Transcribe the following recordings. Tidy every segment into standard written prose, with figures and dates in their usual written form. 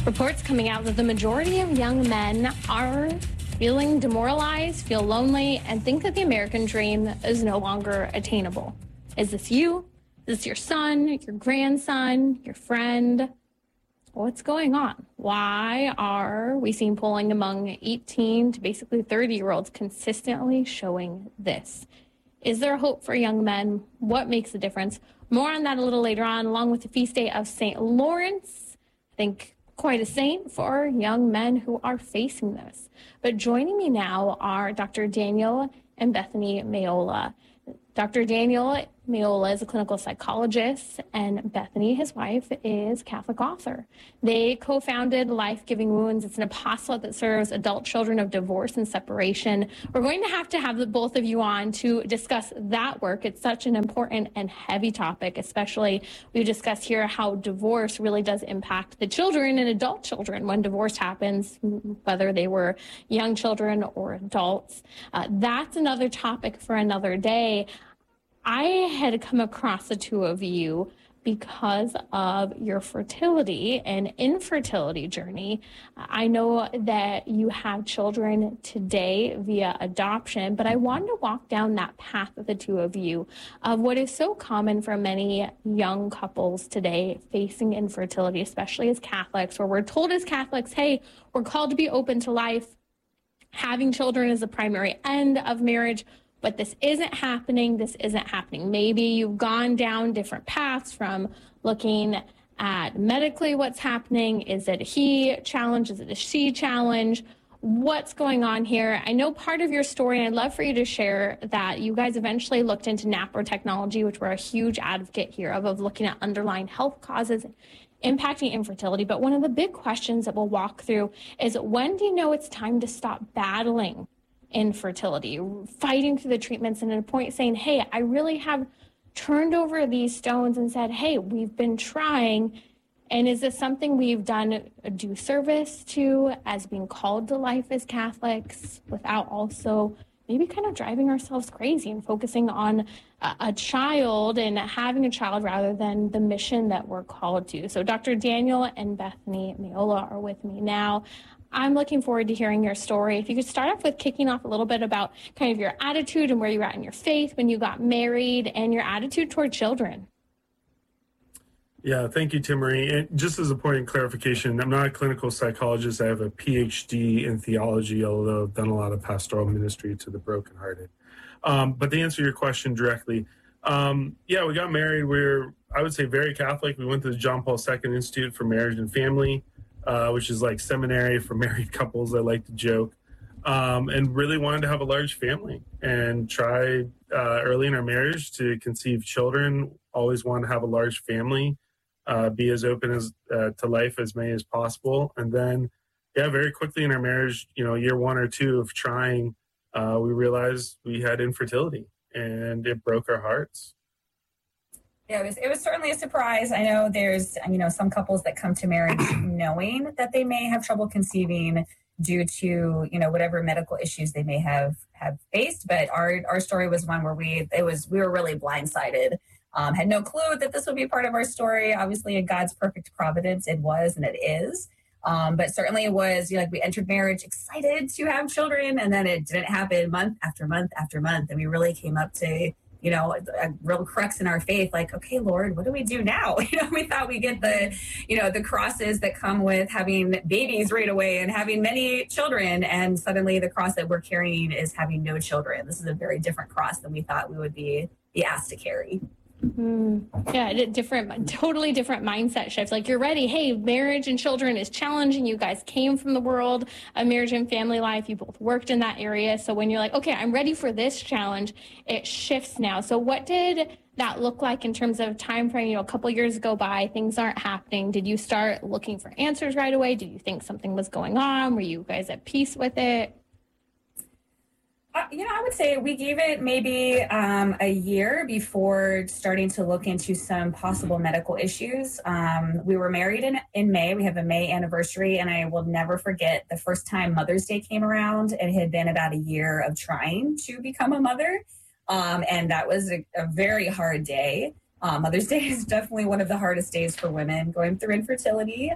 Reports coming out that the majority of young men are feeling demoralized, feel lonely, and think that the American dream is no longer attainable. Is this you? Is this your son, your grandson, your friend? What's going on? Why are we seeing polling among 18 to basically 30-year-olds consistently showing this? Is there hope for young men? What makes the difference? More on that a little later on, along with the feast day of St. Lawrence. I think quite a saint for young men who are facing this. But joining me now are Dr. Daniel and Bethany Mayola. Dr. Daniel Mayola is a clinical psychologist, and Bethany, his wife, is a Catholic author. They co-founded Life Giving Wounds. It's an apostolate that serves adult children of divorce and separation. We're going to have the both of you on to discuss that work. It's such an important and heavy topic, especially we discussed here how divorce really does impact the children and adult children when divorce happens, whether they were young children or adults. That's another topic for another day. I had come across the two of you because of your fertility and infertility journey. I know that you have children today via adoption, but I wanted to walk down that path with the two of you of what is so common for many young couples today facing infertility, especially as Catholics, where we're told as Catholics, hey, we're called to be open to life. Having children is the primary end of marriage. But this isn't happening. This isn't happening. Maybe you've gone down different paths from looking at medically what's happening. Is it a he challenge? Is it a she challenge? What's going on here? I know part of your story, and I'd love for you to share that you guys eventually looked into NAPRO technology, which we're a huge advocate here of looking at underlying health causes impacting infertility. But one of the big questions that we'll walk through is, when do you know it's time to stop battling infertility, fighting through the treatments, and at a point saying, hey, I really have turned over these stones and said, hey, we've been trying, and is this something we've done a due service to as being called to life as Catholics without also maybe kind of driving ourselves crazy and focusing on a child and having a child rather than the mission that we're called to? So Dr. Daniel and Bethany Mayola are with me now. I'm looking forward to hearing your story. If you could start off with kicking off a little bit about kind of your attitude and where you're at in your faith when you got married and your attitude toward children. Yeah, thank you, Tim Marie. And just as a point of clarification, I'm not a clinical psychologist. I have a PhD in theology, although I've done a lot of pastoral ministry to the brokenhearted. But to answer your question directly, yeah, we got married. We're, I would say, very Catholic. We went to the John Paul II Institute for Marriage and Family, which is like seminary for married couples, I like to joke, and really wanted to have a large family and tried early in our marriage to conceive children, always wanted to have a large family, be as open as to life as many as possible. And then, yeah, very quickly in our marriage, year 1 or 2 of trying, we realized we had infertility, and it broke our hearts. Yeah, it was certainly a surprise. I know there's, some couples that come to marriage knowing that they may have trouble conceiving due to, whatever medical issues they may have faced. But our story was one where we were really blindsided. Had no clue that this would be part of our story. Obviously, in God's perfect providence, it was and it is. But certainly it was, we entered marriage excited to have children, and then it didn't happen month after month after month. And we really came up to a real crux in our faith, like, okay, Lord, what do we do now? We thought we get the crosses that come with having babies right away and having many children. And suddenly the cross that we're carrying is having no children. This is a very different cross than we thought we would be asked to carry. Yeah, totally different mindset shift. Like, you're ready. Hey, marriage and children is challenging. You guys came from the world of marriage and family life. You both worked in that area. So when you're like, okay, I'm ready for this challenge, it shifts now. So what did that look like in terms of time frame? A couple years go by, things aren't happening. Did you start looking for answers right away? Did you think something was going on? Were you guys at peace with it? I would say we gave it maybe a year before starting to look into some possible medical issues. We were married in May. We have a May anniversary, and I will never forget the first time Mother's Day came around. It had been about a year of trying to become a mother, and that was a very hard day. Mother's Day is definitely one of the hardest days for women going through infertility.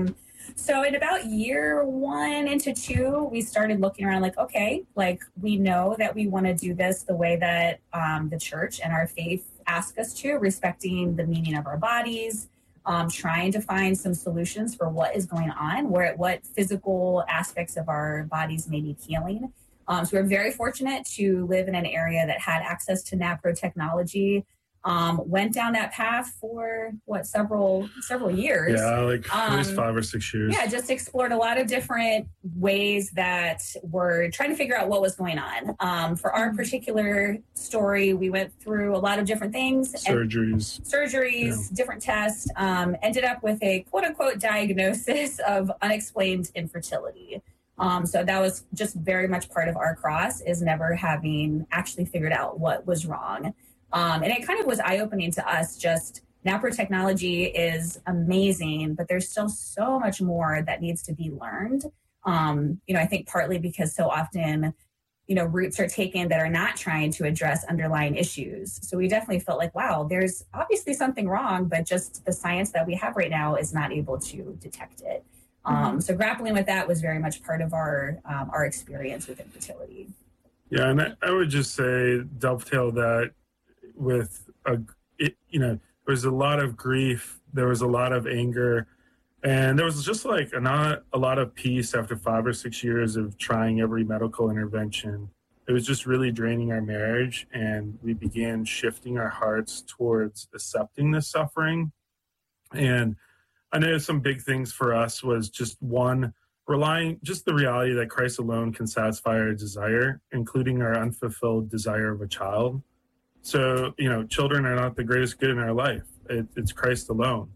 So in about year 1 into 2, we started looking around like, okay, like we know that we want to do this the way that the church and our faith ask us to, respecting the meaning of our bodies, trying to find some solutions for what is going on, what physical aspects of our bodies may need healing. So we're very fortunate to live in an area that had access to NAPRO technology. Went down that path for several years. Yeah, like at least 5 or 6 years. Yeah, just explored a lot of different ways that we're trying to figure out what was going on. For our particular story, we went through a lot of different things. Surgeries, different tests, ended up with a quote unquote diagnosis of unexplained infertility. So that was just very much part of our cross, is never having actually figured out what was wrong. And it kind of was eye-opening to us. Just NAPRO technology is amazing, but there's still so much more that needs to be learned. I think partly because so often, routes are taken that are not trying to address underlying issues. So we definitely felt like, wow, there's obviously something wrong, but just the science that we have right now is not able to detect it. So grappling with that was very much part of our experience with infertility. Yeah, and I would just say, dovetail that with there's a lot of grief, there was a lot of anger, and there was just like not a lot of peace after 5 or 6 years of trying every medical intervention. It was just really draining our marriage, and we began shifting our hearts towards accepting this suffering. And I know some big things for us was just one, relying just the reality that Christ alone can satisfy our desire, including our unfulfilled desire of a child. So, children are not the greatest good in our life. It's Christ alone.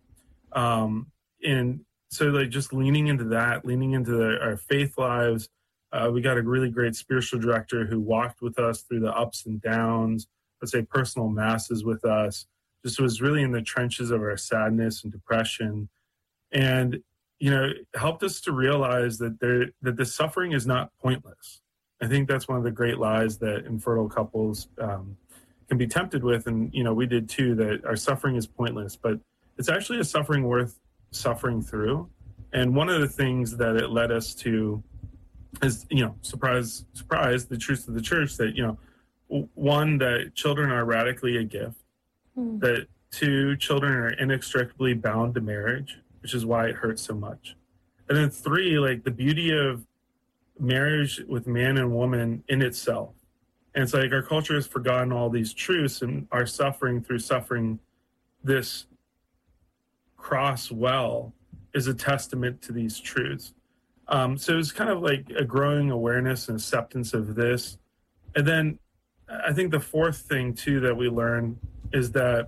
And so like just leaning into that, leaning into our faith lives. We got a really great spiritual director who walked with us through the ups and downs, let's say personal masses with us, just was really in the trenches of our sadness and depression. And, helped us to realize that the suffering is not pointless. I think that's one of the great lies that infertile couples can be tempted with, and we did too, that our suffering is pointless, but it's actually a suffering worth suffering through. And one of the things that it led us to is, surprise, the truth of the church, that one, that children are radically a gift, that 2, children are inextricably bound to marriage, which is why it hurts so much, and then 3, like the beauty of marriage with man and woman in itself. And it's like our culture has forgotten all these truths, and our suffering through suffering this cross is a testament to these truths. So it's kind of like a growing awareness and acceptance of this. And then I think the fourth thing too that we learn is that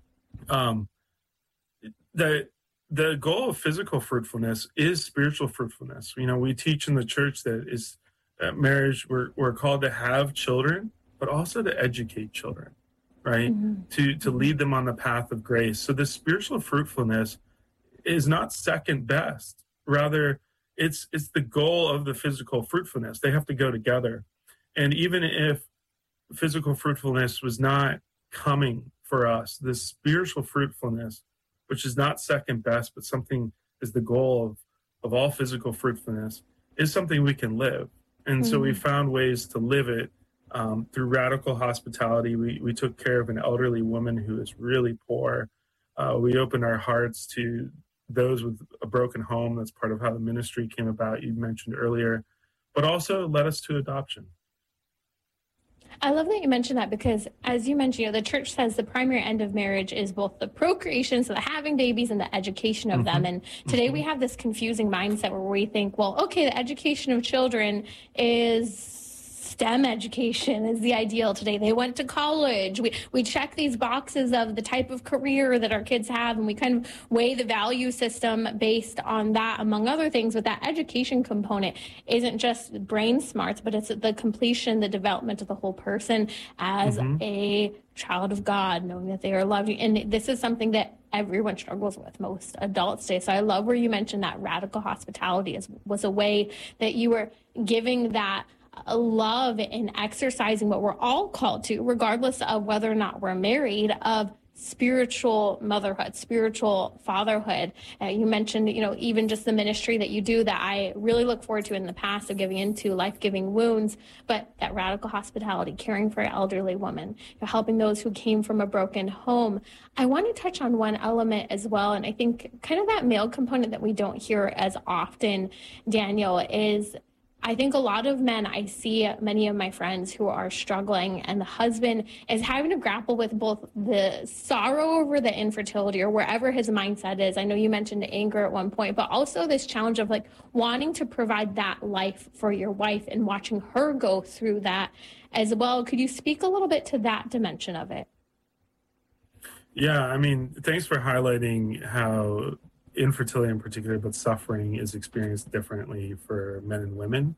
the goal of physical fruitfulness is spiritual fruitfulness. We teach in the church that is marriage, we're called to have children, but also to educate children, right? To lead them on the path of grace. So the spiritual fruitfulness is not second best. Rather, it's the goal of the physical fruitfulness. They have to go together. And even if physical fruitfulness was not coming for us, the spiritual fruitfulness, which is not second best, but something is the goal of all physical fruitfulness, is something we can live. And so we found ways to live it through radical hospitality. We took care of an elderly woman who is really poor. We opened our hearts to those with a broken home. That's part of how the ministry came about, you mentioned earlier, but also led us to adoption. I love that you mentioned that, because as you mentioned, the church says the primary end of marriage is both the procreation, so the having babies, and the education of them. And today we have this confusing mindset where we think, well, okay, the education of children is STEM education is the ideal today. They went to college. We check these boxes of the type of career that our kids have, and we kind of weigh the value system based on that, among other things. But that education component isn't just brain smarts, but it's the completion, the development of the whole person as a child of God, knowing that they are loved. And this is something that everyone struggles with, most adults today. So I love where you mentioned that radical hospitality was a way that you were giving that love and exercising what we're all called to, regardless of whether or not we're married, of spiritual motherhood, spiritual fatherhood. You mentioned, even just the ministry that you do that I really look forward to in the past of giving into life-giving wounds, but that radical hospitality, caring for an elderly woman, helping those who came from a broken home. I want to touch on one element as well, and I think kind of that male component that we don't hear as often, Daniel, is I think a lot of men, I see many of my friends who are struggling, and the husband is having to grapple with both the sorrow over the infertility or wherever his mindset is. I know you mentioned anger at one point, but also this challenge of like wanting to provide that life for your wife and watching her go through that as well. Could you speak a little bit to that dimension of it? Yeah, I mean, thanks for highlighting how infertility in particular, but suffering is experienced differently for men and women.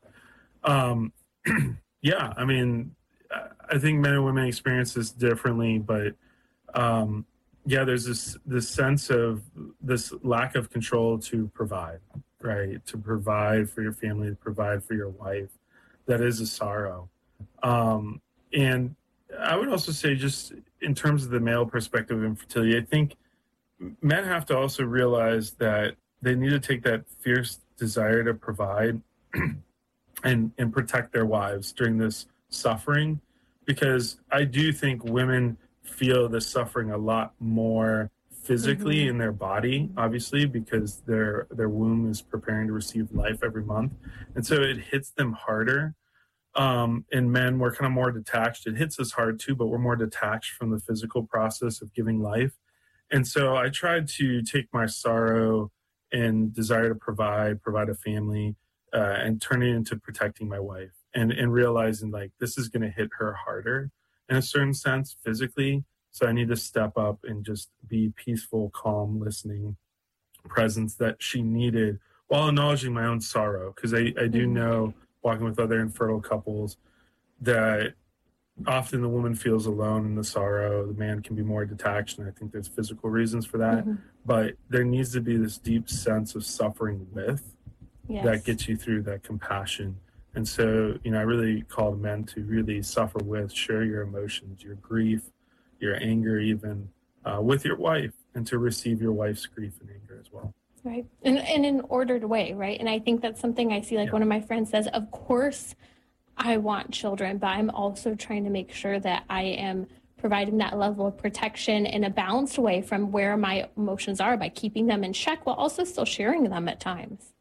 Yeah, I mean, I think men and women experience this differently, but yeah, there's this sense of this lack of control to provide, right? To provide for your family, to provide for your wife. That is a sorrow. And I would also say, just in terms of the male perspective of infertility, I think men have to also realize that they need to take that fierce desire to provide and protect their wives during this suffering, because I do think women feel the suffering a lot more physically in their body, obviously, because their womb is preparing to receive life every month. And so it hits them harder. And men, we're kind of more detached. It hits us hard too, but we're more detached from the physical process of giving life. And so I tried to take my sorrow and desire to provide a family, and turn it into protecting my wife and realizing like this is going to hit her harder in a certain sense physically. So I need to step up and just be peaceful, calm, listening presence that she needed while acknowledging my own sorrow. Because I do know, walking with other infertile couples, that often the woman feels alone in the sorrow. The man can be more detached, and I think there's physical reasons for that. But there needs to be this deep sense of suffering with that gets you through that compassion. And so, I really call men to really suffer with, share your emotions, your grief, your anger, even with your wife, and to receive your wife's grief and anger as well. Right. And in an ordered way, right? And I think that's something I see, like one of my friends says, of course, I want children, but I'm also trying to make sure that I am providing that level of protection in a balanced way from where my emotions are by keeping them in check while also still sharing them at times.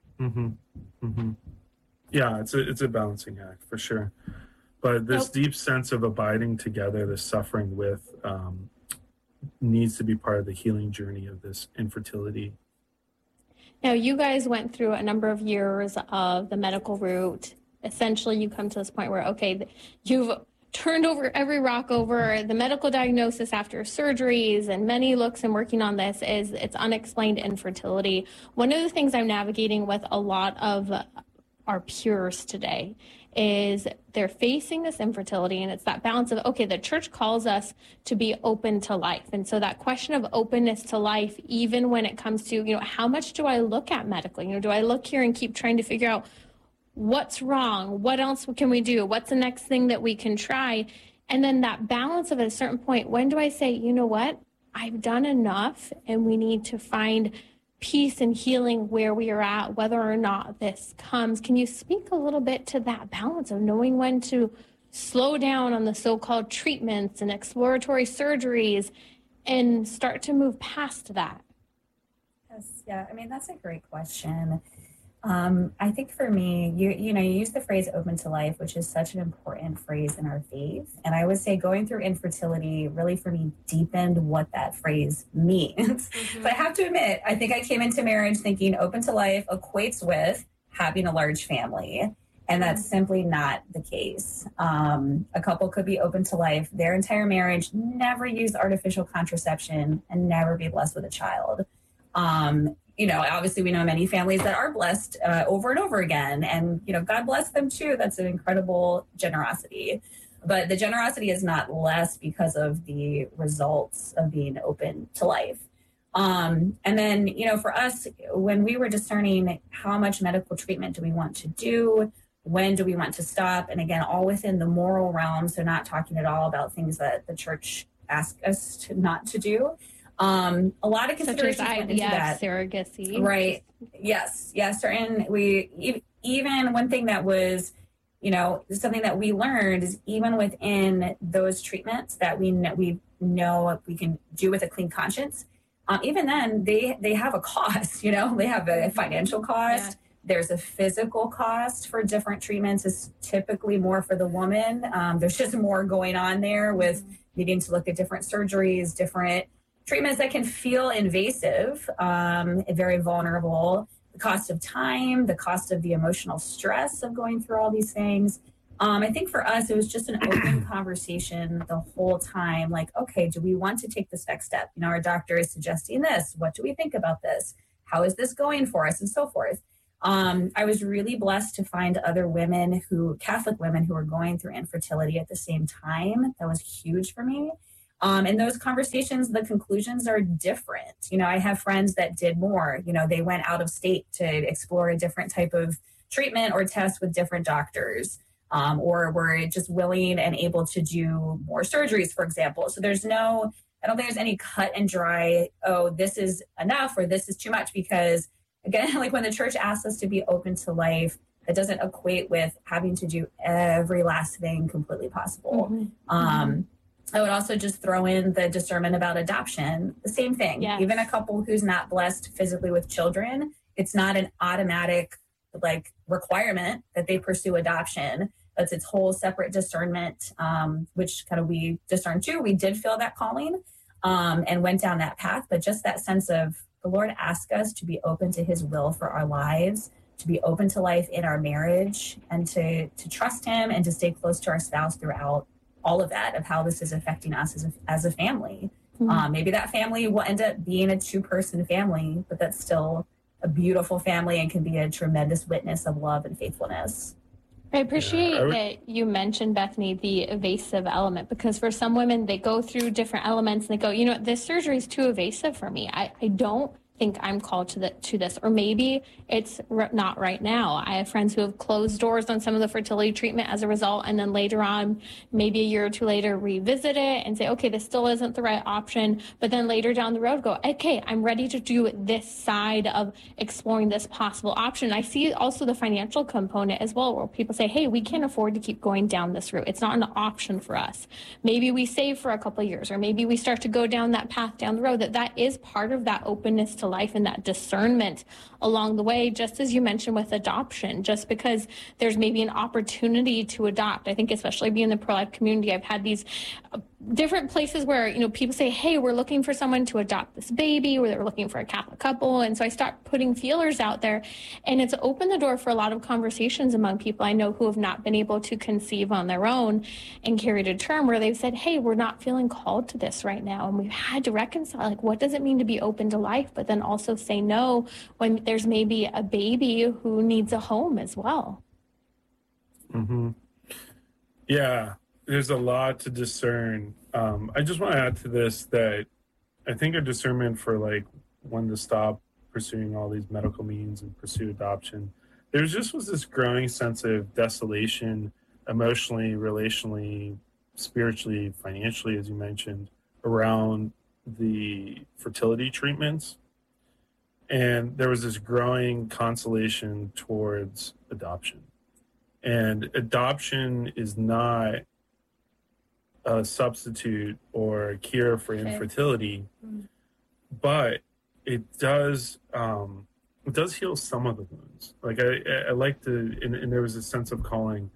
Yeah, it's a balancing act for sure. But this deep sense of abiding together, this suffering with, needs to be part of the healing journey of this infertility. Now, you guys went through a number of years of the medical route. Essentially, you come to this point where, okay, you've turned over every rock over. The medical diagnosis after surgeries and many looks and working on this is it's unexplained infertility. One of the things I'm navigating with a lot of our peers today is they're facing this infertility, and it's that balance of, okay, the church calls us to be open to life. And so that question of openness to life, even when it comes to, how much do I look at medically? Do I look here and keep trying to figure out what's wrong? What else can we do? What's the next thing that we can try? And then that balance of at a certain point, when do I say, you know what, I've done enough and we need to find peace and healing where we are at, whether or not this comes. Can you speak a little bit to that balance of knowing when to slow down on the so-called treatments and exploratory surgeries and start to move past that? Yes, yeah, I mean, that's a great question. I think for me, you use the phrase open to life, which is such an important phrase in our faith. And I would say going through infertility really for me deepened what that phrase means. But I have to admit, I think I came into marriage thinking open to life equates with having a large family. And that's simply not the case. A couple could be open to life, their entire marriage, never use artificial contraception, and never be blessed with a child. Obviously we know many families that are blessed over and over again, and, God bless them too. That's an incredible generosity. But the generosity is not less because of the results of being open to life. And then, for us, when we were discerning how much medical treatment do we want to do, when do we want to stop, and again, all within the moral realm, so not talking at all about things that the church ask us not to do. A lot of considerations went into that. Surrogacy. Right. Yes. Certain, even one thing that was, something that we learned is even within those treatments that we know we can do with a clean conscience, even then they have a cost, they have a financial cost. Yeah. There's a physical cost for different treatments. It's typically more for the woman. There's just more going on there with needing to look at different surgeries, different treatments that can feel invasive, very vulnerable. The cost of time, the cost of the emotional stress of going through all these things. I think for us, it was just an open conversation the whole time. Like, okay, do we want to take this next step? Our doctor is suggesting this. What do we think about this? How is this going for us? And so forth. I was really blessed to find other women Catholic women who were going through infertility at the same time. That was huge for me. In those conversations, the conclusions are different. I have friends that did more. They went out of state to explore a different type of treatment or test with different doctors, or were just willing and able to do more surgeries, for example. So I don't think there's any cut and dry, oh, this is enough or this is too much, because again, like when the church asks us to be open to life, that doesn't equate with having to do every last thing completely possible. Mm-hmm. I would also just throw in the discernment about adoption. The same thing. Yes. Even a couple who's not blessed physically with children, it's not an automatic requirement that they pursue adoption. That's its whole separate discernment, which kind of we discerned too. We did feel that calling and went down that path, but just that sense of the Lord asked us to be open to his will for our lives, to be open to life in our marriage, and to trust him and to stay close to our spouse throughout all of that, of how this is affecting us as a family. Mm-hmm. Maybe that family will end up being a 2-person family, but that's still a beautiful family and can be a tremendous witness of love and faithfulness. I appreciate that you mentioned, Bethany, the evasive element, because for some women, they go through different elements and they go, this surgery is too evasive for me. I don't think I'm called to this, or maybe it's not right now. I have friends who have closed doors on some of the fertility treatment as a result, and then later on, maybe a year or two later, revisit it and say, okay, this still isn't the right option, but then later down the road go, okay, I'm ready to do this side of exploring this possible option. I see also the financial component as well, where people say, hey, we can't afford to keep going down this route. It's not an option for us. Maybe we save for a couple of years, or maybe we start to go down that path down the road. That is part of that openness to life and that discernment along the way, just as you mentioned with adoption. Just because there's maybe an opportunity to adopt, I think especially being in the pro-life community, I've had these different places where people say, hey, we're looking for someone to adopt this baby, or they're looking for a Catholic couple. And so I start putting feelers out there, and it's opened the door for a lot of conversations among people I know who have not been able to conceive on their own and carry to term, where they've said, hey, we're not feeling called to this right now. And we've had to reconcile, what does it mean to be open to life, but then also say no when there's maybe a baby who needs a home as well. Mm-hmm. Yeah. There's a lot to discern. I just want to add to this that I think a discernment for when to stop pursuing all these medical means and pursue adoption. There just was this growing sense of desolation, emotionally, relationally, spiritually, financially, as you mentioned, around the fertility treatments. And there was this growing consolation towards adoption. And adoption is not a substitute or a cure for infertility, but it does heal some of the wounds. I like to, and there was a sense of calling.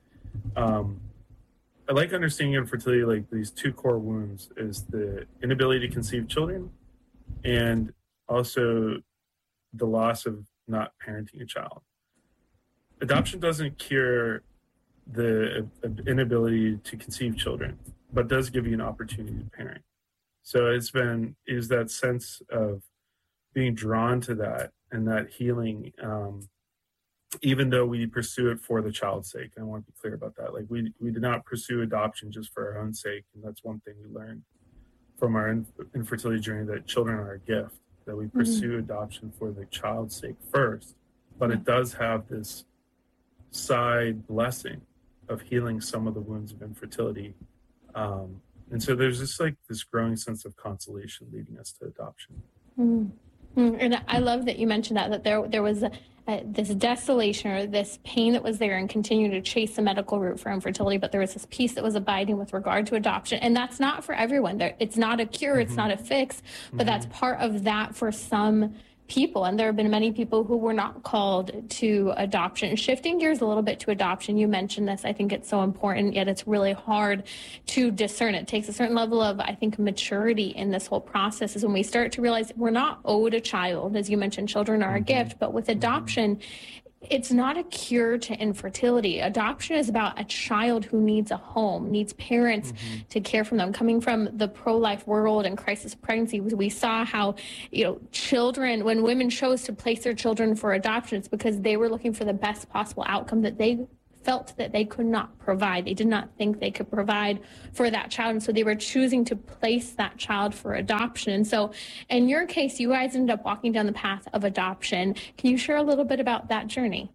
I like understanding infertility, these 2 core wounds is the inability to conceive children, and also the loss of not parenting a child. Adoption doesn't cure the inability to conceive children, but does give you an opportunity to parent. So is that sense of being drawn to that and that healing, even though we pursue it for the child's sake. I want to be clear about that. We did not pursue adoption just for our own sake. And that's one thing we learned from our infertility journey, that children are a gift, that we pursue adoption for the child's sake first, but it does have this side blessing of healing some of the wounds of infertility And so there's this growing sense of consolation leading us to adoption. And I love that you mentioned that there was this desolation or this pain that was there and continuing to chase the medical route for infertility, but there was this peace that was abiding with regard to adoption. And that's not for everyone. It's not a cure, it's not a fix, but that's part of that for some people. And there have been many people who were not called to adoption. Shifting gears a little bit to adoption, you mentioned this. I think it's so important, yet it's really hard to discern. It takes a certain level of, I think, maturity in this whole process is when we start to realize we're not owed a child. As you mentioned, children are a gift, but with adoption, it's not a cure to infertility. Adoption is about a child who needs a home, needs parents to care for them. Coming from the pro-life world and crisis pregnancy, we saw how, children, when women chose to place their children for adoption, it's because they were looking for the best possible outcome that they felt that they could not provide. They did not think they could provide for that child. And so they were choosing to place that child for adoption. And so in your case, you guys ended up walking down the path of adoption. Can you share a little bit about that journey?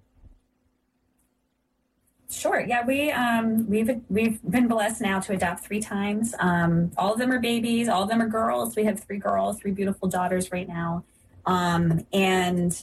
Sure. Yeah, we've been blessed now to adopt 3 times. All of them are babies. All of them are girls. We have 3 girls, 3 beautiful daughters right now. And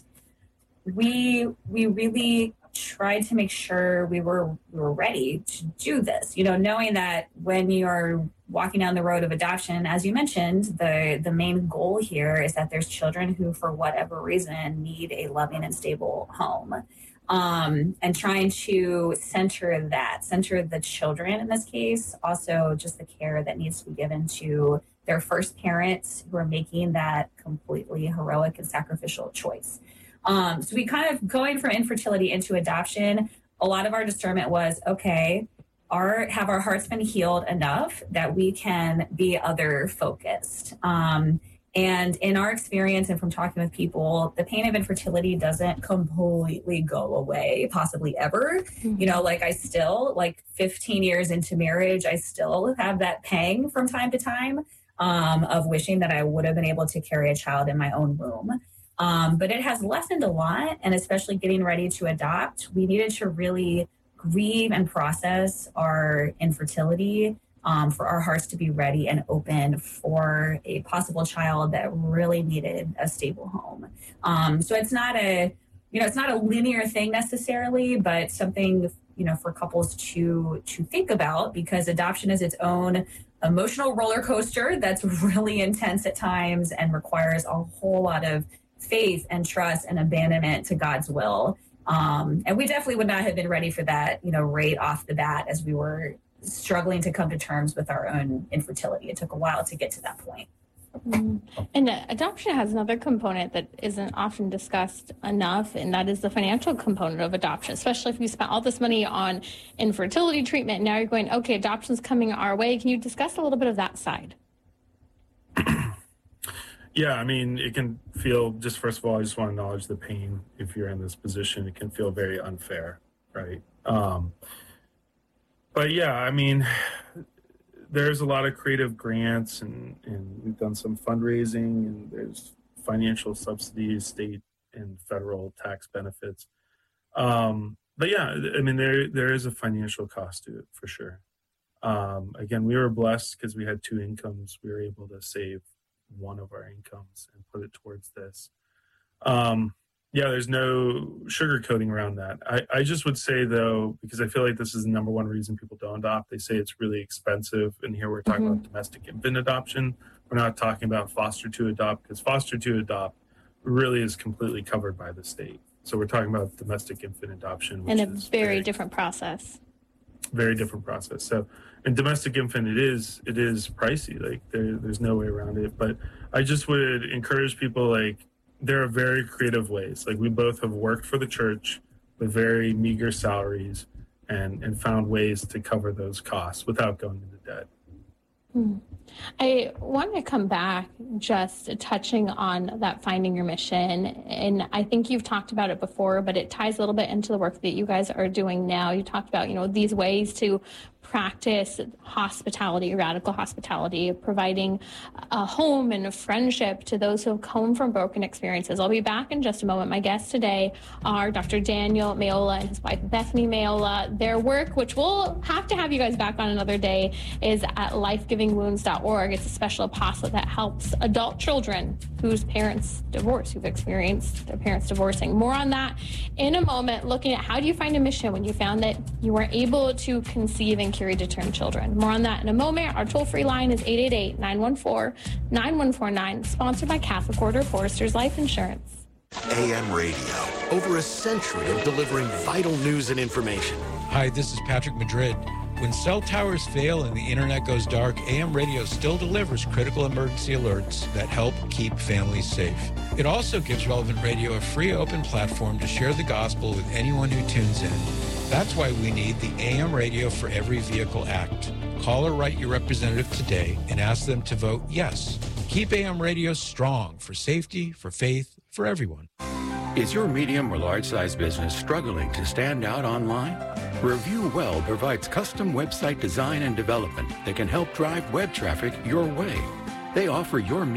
we really tried to make sure we were ready to do this, knowing that when you're walking down the road of adoption, as you mentioned, the main goal here is that there's children who, for whatever reason, need a loving and stable home. And trying to center the children in this case, also just the care that needs to be given to their first parents who are making that completely heroic and sacrificial choice. So we kind of going from infertility into adoption, a lot of our discernment was, okay, have our hearts been healed enough that we can be other focused? And in our experience and from talking with people, the pain of infertility doesn't completely go away, possibly ever. I still, 15 years into marriage, I still have that pang from time to time of wishing that I would have been able to carry a child in my own womb. But it has lessened a lot, and especially getting ready to adopt, we needed to really grieve and process our infertility, for our hearts to be ready and open for a possible child that really needed a stable home. So it's not a linear thing necessarily, but something, for couples to think about, because adoption is its own emotional roller coaster that's really intense at times and requires a whole lot of faith and trust and abandonment to God's will. And we definitely would not have been ready for that, right off the bat as we were struggling to come to terms with our own infertility. It took a while to get to that point. And adoption has another component that isn't often discussed enough, and that is the financial component of adoption, especially if you spent all this money on infertility treatment. Now you're going, okay, adoption's coming our way. Can you discuss a little bit of that side? Yeah, I mean, it can feel, just first of all, I just want to acknowledge the pain if you're in this position. It can feel very unfair, right? But yeah, I mean, there's a lot of creative grants and we've done some fundraising, and there's financial subsidies, state and federal tax benefits. But yeah, I mean, there is a financial cost to it for sure. Again, we were blessed because we had 2 incomes. We were able to save one of our incomes and put it towards this. Yeah, there's no sugarcoating around that. I just would say, though, because I feel like this is the number one reason people don't adopt, they say it's really expensive. And here we're talking about domestic infant adoption. We're not talking about foster to adopt, because foster to adopt really is completely covered by the state. So we're talking about domestic infant adoption, which and is a very different process. Very different process. So in domestic infant, it is pricey. Like there's no way around it. But I just would encourage people, there are very creative ways. We both have worked for the church with very meager salaries and found ways to cover those costs without going into debt. I want to come back just touching on that finding your mission. And I think you've talked about it before, but it ties a little bit into the work that you guys are doing now. You talked about, these ways to practice hospitality, radical hospitality, providing a home and a friendship to those who have come from broken experiences. I'll be back in just a moment. My guests today are Dr. Daniel Mayola and his wife, Bethany Mayola. Their work, which we'll have to have you guys back on another day, is at lifegivingwounds.org. It's a special apostolate that helps adult children whose parents divorce, who've experienced their parents divorcing. More on that in a moment, looking at how do you find a mission when you found that you weren't able to conceive and carry to term children. More on that in a moment. Our toll-free line is 888-914-9149, sponsored by Catholic Order of Foresters Life Insurance. AM radio, over a century of delivering vital news and information. Hi, this is Patrick Madrid. When cell towers fail and the internet goes dark, AM radio still delivers critical emergency alerts that help keep families safe. It also gives Relevant Radio a free open platform to share the gospel with anyone who tunes in. That's why we need the AM Radio for Every Vehicle Act. Call or write your representative today and ask them to vote yes. Keep AM radio strong for safety, for faith, for everyone. Is your medium or large-size business struggling to stand out online? Review Well provides custom website design and development that can help drive web traffic your way. They offer your